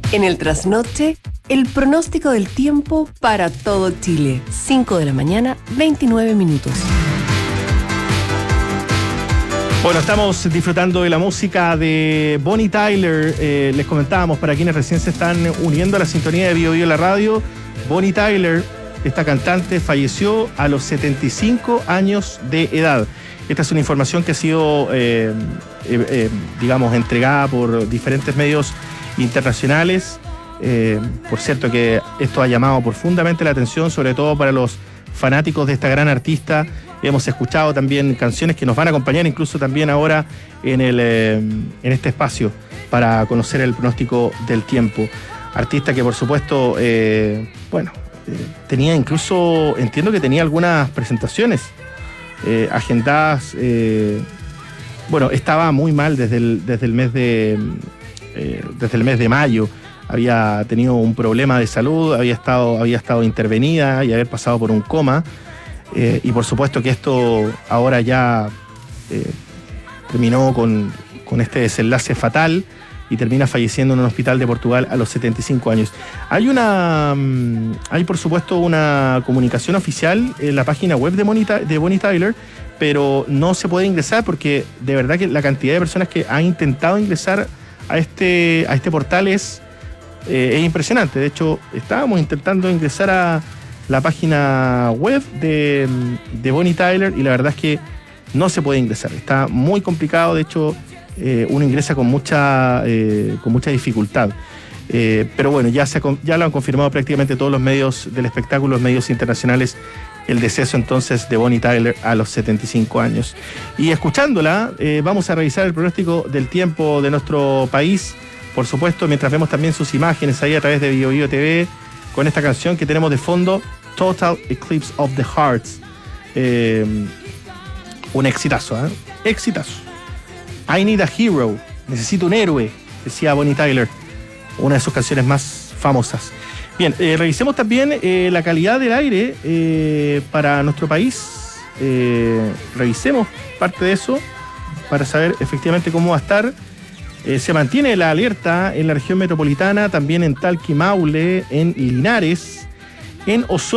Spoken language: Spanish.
En el trasnoche, el pronóstico del tiempo para todo Chile. 5 de la mañana, 29 minutos. Bueno, estamos disfrutando de la música de Bonnie Tyler. Les comentábamos, para quienes recién se están uniendo a la sintonía de Bio Bio la radio, Bonnie Tyler, esta cantante, falleció a los 75 años de edad. Esta es una información que ha sido, digamos, entregada por diferentes medios internacionales. Por cierto que esto ha llamado profundamente la atención, sobre todo para los fanáticos de esta gran artista. Hemos escuchado también canciones que nos van a acompañar incluso también ahora en este espacio para conocer el pronóstico del tiempo. Artista que por supuesto, tenía incluso, entiendo que tenía algunas presentaciones agendadas. Estaba muy mal desde el mes de mayo. Había tenido un problema de salud, había estado intervenida y haber pasado por un coma. Y por supuesto que esto ahora ya terminó con este desenlace fatal y termina falleciendo en un hospital de Portugal a los 75 años. Hay por supuesto una comunicación oficial en la página web de Bonnie Tyler, pero no se puede ingresar porque de verdad que la cantidad de personas que han intentado ingresar a este portal es impresionante. De hecho, estábamos intentando ingresar a la página web de Bonnie Tyler y la verdad es que no se puede ingresar. Está muy complicado, de hecho uno ingresa con mucha dificultad. Pero bueno, ya lo han confirmado prácticamente todos los medios del espectáculo, los medios internacionales, el deceso entonces de Bonnie Tyler a los 75 años. Y escuchándola, vamos a revisar el pronóstico del tiempo de nuestro país, por supuesto, mientras vemos también sus imágenes ahí a través de Bio Bio TV, con esta canción que tenemos de fondo, Total Eclipse of the Hearts. Un exitazo, exitazo. I Need a Hero, necesito un héroe, decía Bonnie Tyler, una de sus canciones más famosas. Bien, revisemos también la calidad del aire para nuestro país. Revisemos parte de eso para saber efectivamente cómo va a estar. Se mantiene la alerta en la región metropolitana, también en Talca y Maule, en Linares, en Osorno.